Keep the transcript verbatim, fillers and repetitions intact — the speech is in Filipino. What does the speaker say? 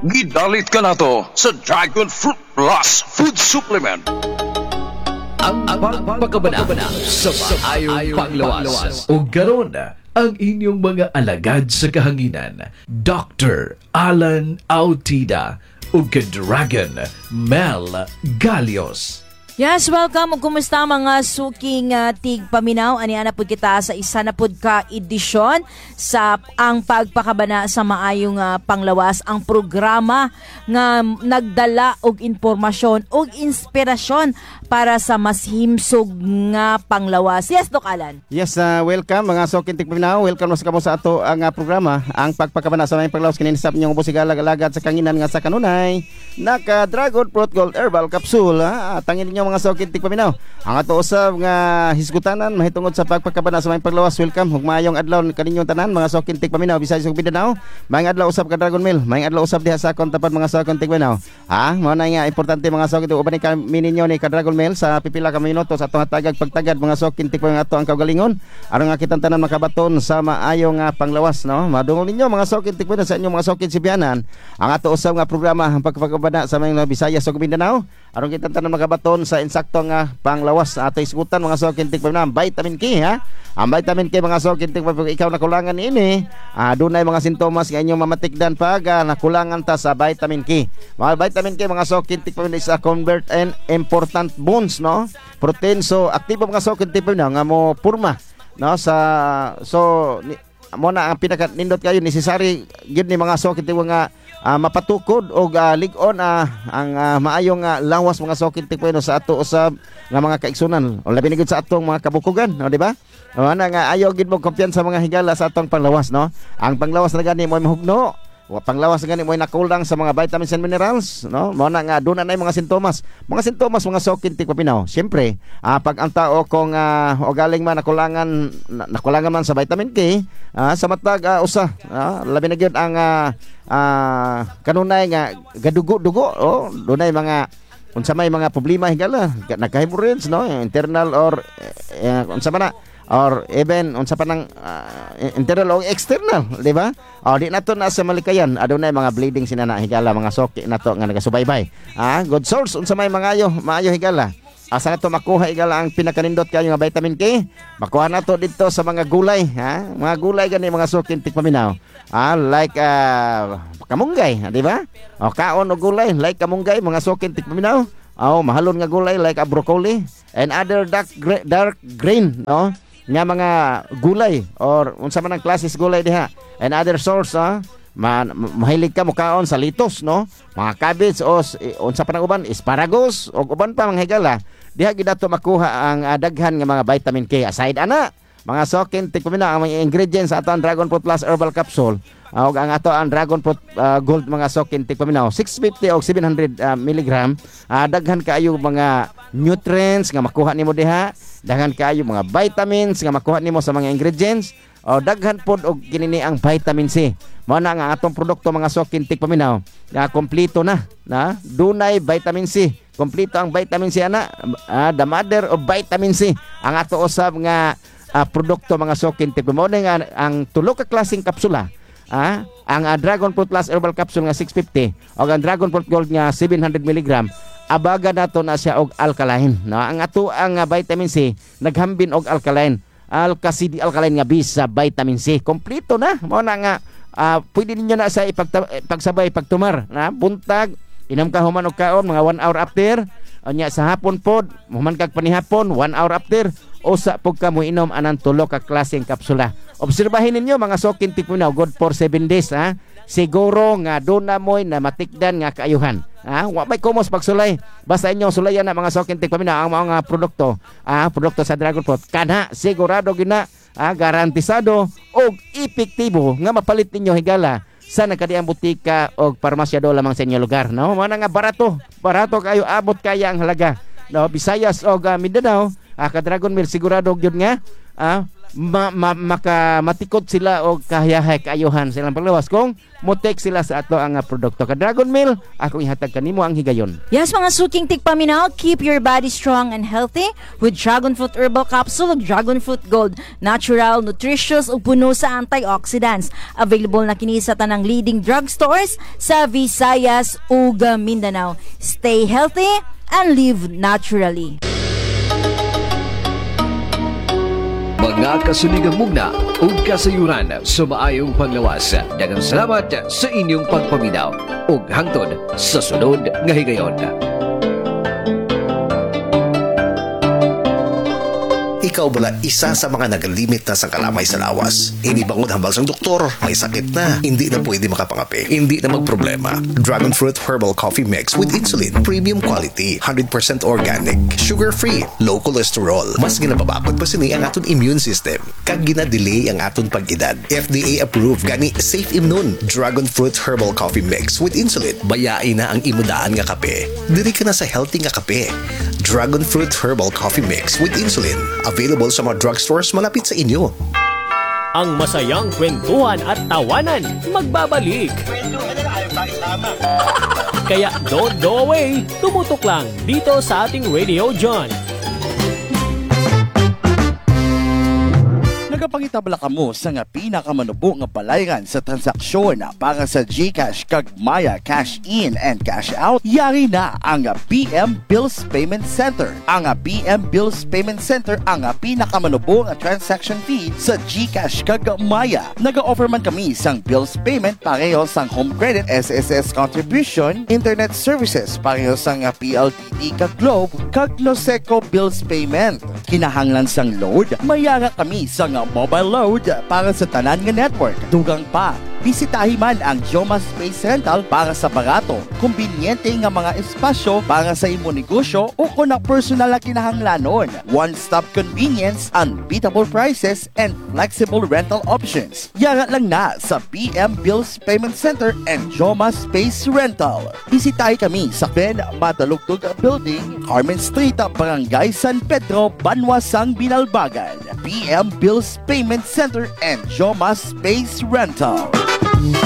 Gidalit ka na to sa Dragon Fruit Plus Food Supplement. Ang pagpakabana sa maayong panglawas. O garon ang inyong mga alagad sa kahanginan, Doctor Alan Autida o Dragon Mel Galios. Yes, welcome. Kumusta mga suking uh, tigpaminaw? Aniana po kita sa isa na po ka edisyon sa ang pagpakabana sa maayong uh, panglawas. Ang programa nga nagdala og informasyon og inspirasyon para sa mas himsog nga panglawas. Yes, Doc Alan. Yes, uh, welcome mga suking tigpaminaw. Welcome sa kamo sa ato ang uh, programa. Ang pagpakabana sa maayong panglawas kinisap ninyong ubos igalag-alagad sa kanginan nga sa kanunay. Naka Dragon Fruit Gold Herbal Capsule. Ha? Tangin ninyo mga sokit tigpaminaw. Ang ato usab nga hisgutanan mahitungod sa pagpakabana sa maayong panglawas. Welcome ug maayong adlaw kaninyong tanan mga sokit tigpaminaw Bisaya ug Mindanao. Maayong adlaw usab ka Dragon Mill. Maayong adlaw usab diha sa akong tapat mga sokit tigpaminaw. Ha, mao na nga importante mga sokit uban ni kami ninyo ni ka Dragon Mill sa pipila ka minuto sa atong hatagag pagtagad mga sokit tigpaminaw ato ang kaugalingon aron nga kitang tanan makabaton sa maayong uh, panglawas no. Madungol ninyo mga sokit tigpaminaw sa inyong mga sokit sibianan. Ang ato usab nga programa ang pagpakabana sa maayong Bisaya ug Mindanao aron kitang tanan makabaton sa insakto nga panglawas ato isgutan mga sokit tigpaminaw vitamin K ha. Ang vitamin K mga sokit tigpaminaw ikaw nakulangan ini ah, dunay mga sintomas nga inyong mamatikdan pag ah, nakulangan ta sa vitamin K. Mga vitamin K mga sokit tigpaminaw is a convert and important bones no protein so aktibo mga sokit tigpaminaw nga mo purma no sa so ni, mo na ang pinaka nindot kayo necessary gyud ni mga sokit tigpaminaw nga Uh, mapatukod o uh, lig-on uh, ang uh, maayong uh, lawas mga sokit tigpaminaw sa ato usab nga mga kaigsunan o labi na gid sa atong mga kabukugan no di ba o ana nga ayo gid mo kumpiyansa sa mga higala sa atong panglawas no ang panglawas na gani mo mahugno o panglawas na gani mo nakulang sa mga vitamins and minerals no mo na nga doon na mga sintomas mga sintomas mga sokit tigpaminaw syempre uh, pag ang tao kung uh, o galing man nakulangan na, nakulangan man sa vitamin K uh, sa matag uh, usa uh, labi na gyud ang uh, Ah, uh, kanunay nga gadugo-dugo oh, dunay mga unsa may mga problema higala nagka-hemorrhage no internal or uh, unsa man na or even unsa pa nang uh, internal o external di ba oh di nato na sa malikayan adunay mga bleeding sinana higala mga soki nato nga nagasubaybay ah good source unsa may mga ayo maayo higala. Asa na to makuha igala ang pinakanindot kayo nga vitamin K? Makuha na to dito sa mga gulay, ha? Mga gulay gani mga sukin tigpaminaw. Ah, like uh, kamunggay, di ba? O kaon o gulay like kamunggay mga sukin tigpaminaw. Oh, mahalon nga gulay like a broccoli and other dark gra- dark green, no? Nga mga gulay or unsa man ang klases gulay diha. And other source, ha? Man, mahilig ka mo kaon sa litos no mga cabbage o unsa pa nang uban asparagus o uban pa mga higala diha gid ato makuha ang uh, daghan nga mga vitamin K aside ana mga sokin tigpaminaw ang mga ingredients sa ato ang Dragon Fruit Plus Herbal Capsule uh, og ang ato ang Dragon Fruit uh, Gold mga sokin tigpaminaw six fifty o seven hundred uh, milligram uh, daghan kaayo mga nutrients nga makuha nimo diha daghan kaayo mga vitamins nga makuha nimo sa mga ingredients o daghan pod og kinini ang vitamin C. Mao na nga atong produkto mga sokin tigpaminaw na kompleto na na dunay vitamin C. Kompleto ang vitamin C ana uh, the mother of vitamin C. Ang ato usab nga uh, produkto mga sokin tigpaminaw nga ang tulo ka klaseng kapsula. Ah, ang uh, Dragon Fruit Plus Herbal Capsule nga six fifty o ang Dragon Fruit Gold nga seven hundred milligram abaga nato na siya og alkaline no ang ato ang uh, vitamin C naghambin og alkaline alkacid alkaline nga bis sa vitamin C kompleto na mo na nga uh, pwede ninyo na sa ipagta- pagsabay pagtumar na buntag inom ka human og kaon mga one hour after anya sa hapon pod human kag panihapon one hour after usa pug ka mo inom anang tulo ka klaseng kapsula obserbahin ninyo mga sokin tigpaminaw good for seven days ha siguro nga doon na mo'y na matikdan nga kaayuhan ah wa may kumos pagsulay basta inyo sulayan na mga sokin tigpaminaw ang mga produkto ah produkto sa Dragon Fruit kana sigurado gina ah garantisado og epektibo nga mapalit ninyo higala sa nagkadiang butika o parmasya do lamang sa inyong lugar no mo na nga barato barato kayo abot kaya ang halaga no Visayas o uh, Mindanao ah, ka Dragon Mill sigurado gyud nga ah ma, ma, maka matikot sila o kahayahay kaayuhan silang paglawas kung motek sila sa ato ang uh, produkto. Ka Dragon Meal, akong ihatag kanimo ang higayon. Yes, mga suking tigpaminaw, keep your body strong and healthy with Dragon Fruit Herbal Capsule ug Dragon Fruit Gold. Natural, nutritious ug puno sa antioxidants. Available na kini sa tanang leading drugstores sa Visayas ug Mindanao. Stay healthy and live naturally. Mga kasuligang mugna o kasayuran sa maayong panglawas. Daghang salamat sa inyong pagpaminaw ug hangtod sa sunod nga higayon. Ikaw bala isa sa mga nagalimit na sa kalamay sa lawas. Inibangod hambal sang doktor, may sakit na, hindi na pwede makapangapi, hindi na magproblema. Dragon Fruit Herbal Coffee Mix with Insulin, premium quality, one hundred percent organic, sugar-free, low cholesterol. Mas ginapabakod pa sini ang aton immune system. Kag gina-delay ang aton pag-edad. F D A approved gani Safe Immune. Dragon Fruit Herbal Coffee Mix with Insulin. Bayain na ang imudaan nga kape. Diri ka na sa healthy nga kape. Dragon Fruit Herbal Coffee Mix with Insulin. Available sa mga drugstores malapit sa inyo. Ang masayang kwentuhan at tawanan magbabalik. Kaya don't go away. Tumutok lang dito sa ating Radio John. Nagapangitabla ka mo sa nga pinakamanubo nga balayran sa transaksyon para sa GCash kag Maya Cash In and Cash Out. Yari na ang B M Bills Payment Center. Ang B M Bills Payment Center ang pinakamanubo nga transaction fee sa GCash kag Maya. Naga-offer man kami sang bills payment pareho sang home credit, S S S contribution, internet services pareho sang P L D T kag Globe kag Loseco bills payment. Kinahanglan sang load, mayara kami sang mobile load para sa tanan nga network. Dugang pa, bisitahi man ang Joma Space Rental para sa barato, kumbinyente nga mga espasyo para sa imo negosyo o kung ang personal na kinahanglanon. One-stop convenience, unbeatable prices, and flexible rental options. Yara lang na sa B M Bills Payment Center and Joma Space Rental. Bisitahi kami sa Ben Madalugtog Building, Carmen Street, Barangay San Pedro, Banwasang, Binalbagan. B M Bills Payment Center and Joma Space Rental.